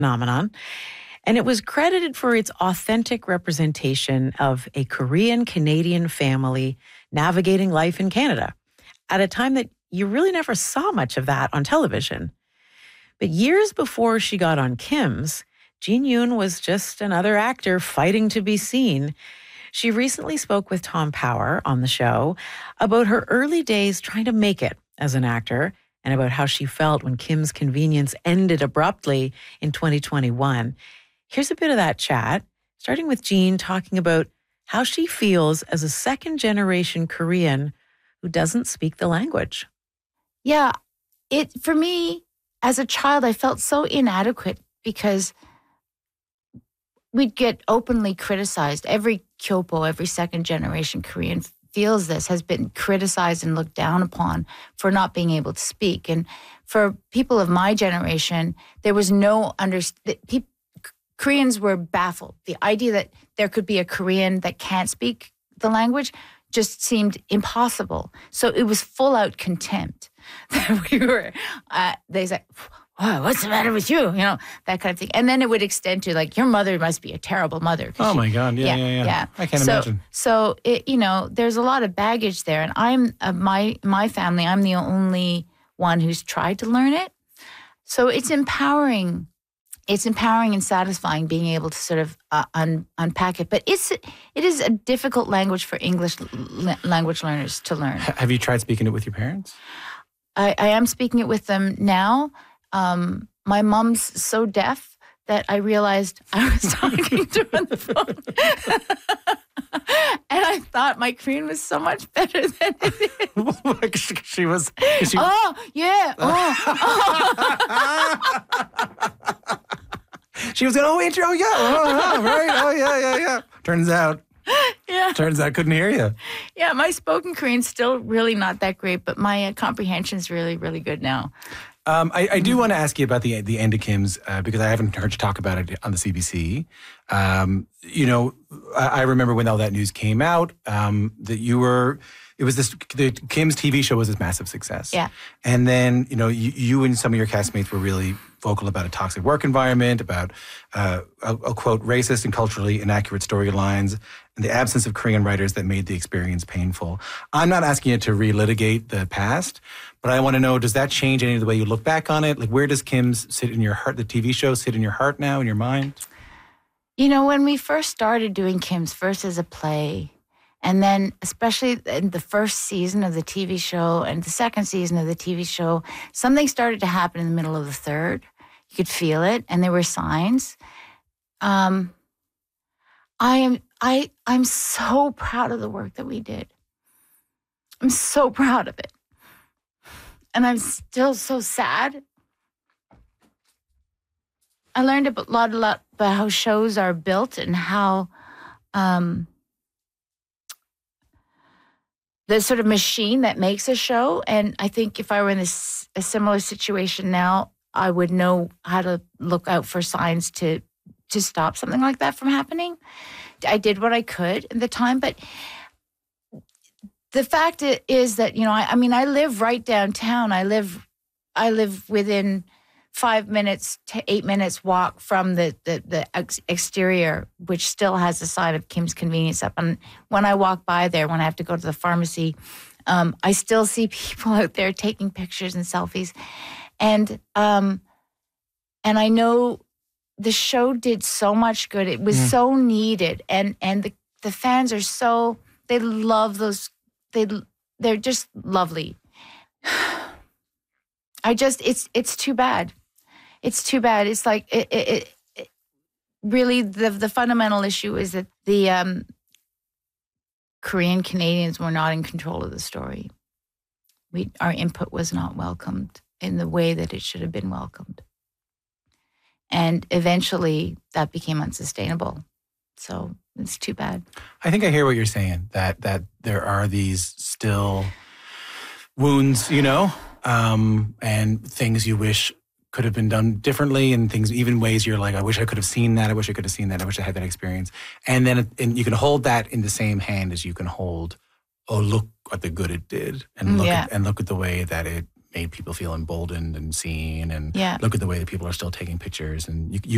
phenomenon. And it was credited for its authentic representation of a Korean Canadian family navigating life in Canada at a time that you really never saw much of that on television. But years before she got on Kim's, Jean Yoon was just another actor fighting to be seen. She recently spoke with Tom Power on the show about her early days trying to make it as an actor and about how she felt when Kim's Convenience ended abruptly in 2021. Here's a bit of that chat, starting with Jean talking about how she feels as a second-generation Korean who doesn't speak the language. Yeah, for me, as a child, I felt so inadequate because we'd get openly criticized. Every Kyopo, every second-generation Korean feels this, has been criticized and looked down upon for not being able to speak. And for people of my generation, there was no understanding. Koreans were baffled. The idea that there could be a Korean that can't speak the language just seemed impossible. So it was full out contempt that we were, they said, "Wow, what's the matter with you?" You know, that kind of thing. And then it would extend to like, your mother must be a terrible mother. Oh my God, yeah. I can't imagine. So, there's a lot of baggage there. And I'm, my family, I'm the only one who's tried to learn it. So it's empowering. It's empowering and satisfying being able to sort of unpack it. But it is a difficult language for English language learners to learn. Have you tried speaking it with your parents? I am speaking it with them now. My mom's so deaf that I realized I was talking to her on the phone. And I thought my Korean was so much better than it is. She was... Oh, yeah. She was going, right, yeah. Turns out, couldn't hear you. Yeah, my spoken Korean's still really not that great, but my comprehension's really, really good now. I do want to ask you about the end of Kim's because I haven't heard you talk about it on the CBC. I remember when all that news came out that the Kim's TV show was this massive success. Yeah. And then, you and some of your castmates were really vocal about a toxic work environment, about, I'll quote, racist and culturally inaccurate storylines, and the absence of Korean writers that made the experience painful. I'm not asking you to relitigate the past, but I want to know, does that change any of the way you look back on it? Like, where does Kim's sit in your heart, the TV show sit in your heart now, in your mind? When we first started doing Kim's, first as a play, and then especially in the first season of the TV show and the second season of the TV show, something started to happen in the middle of the third. You could feel it, and there were signs. I'm so proud of the work that we did. I'm so proud of it. And I'm still so sad. I learned a lot about how shows are built and how the sort of machine that makes a show. And I think if I were in a similar situation now, I would know how to look out for signs to stop something like that from happening. I did what I could at the time, but the fact is that, I live right downtown. I live within 5 minutes to 8 minutes walk from the exterior, which still has a sign of Kim's Convenience up. And when I walk by there, when I have to go to the pharmacy, I still see people out there taking pictures and selfies. And I know the show did so much good. It was so needed. And the fans are they love those, they're just lovely. It's too bad. It's too bad. It's like, it really, the fundamental issue is that the Korean Canadians were not in control of the story. Our input was not welcomed in the way that it should have been welcomed. And eventually that became unsustainable. So it's too bad. I think I hear what you're saying, that there are these still wounds, and things you wish could have been done differently, and things, even ways you're like, I wish I could have seen that. I wish I could have seen that. I wish I had that experience. And then you can hold that in the same hand as you can hold, look at the good it did, and look at the way that it made people feel emboldened and seen, and look at the way that people are still taking pictures, and you